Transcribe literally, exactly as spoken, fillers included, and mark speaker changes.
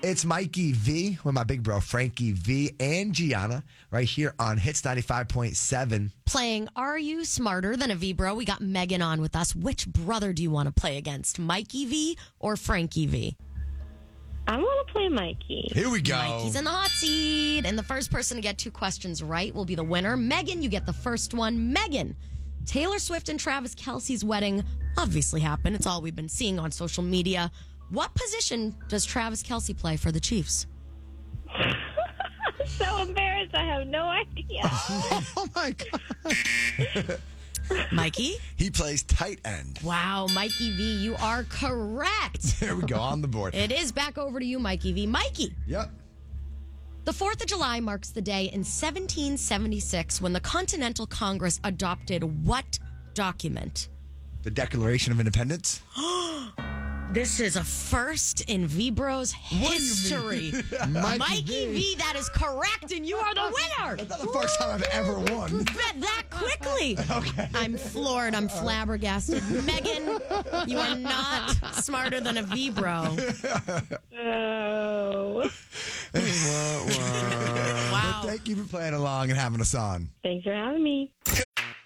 Speaker 1: It's Mikey V with my big bro, Frankie V and Gianna, right here on Hits ninety-five point seven.
Speaker 2: Playing Are You Smarter Than a V Bro? We got Megan on with us. Which brother do you want to play against, Mikey V or Frankie V?
Speaker 3: I want to play Mikey.
Speaker 1: Here we go.
Speaker 2: Mikey's in the hot seat. And the first person to get two questions right will be the winner. Megan, you get the first one. Megan, Taylor Swift and Travis Kelce's wedding obviously happened. It's all we've been seeing on social media. What position does Travis Kelce play for the Chiefs?
Speaker 3: I'm so embarrassed. I have no idea.
Speaker 1: Oh, my God.
Speaker 2: Mikey?
Speaker 1: He plays tight end.
Speaker 2: Wow, Mikey V, you are correct.
Speaker 1: There we go, on the board.
Speaker 2: It is back over to you, Mikey V. Mikey.
Speaker 1: Yep.
Speaker 2: The fourth of July marks the day in seventeen seventy-six when the Continental Congress adopted what document?
Speaker 1: The Declaration of Independence.
Speaker 2: This is a first in V-Bro's history.
Speaker 1: Mikey,
Speaker 2: Mikey
Speaker 1: V.
Speaker 2: V, that is correct, and you are the winner.
Speaker 1: That's not the first time I've ever won.
Speaker 2: Bet that quickly.
Speaker 1: Okay.
Speaker 2: I'm floored. I'm flabbergasted. Megan, you are not smarter than a V-Bro.
Speaker 3: Oh.
Speaker 2: Wow.
Speaker 1: Thank you for playing along and having us on.
Speaker 3: Thanks for having me.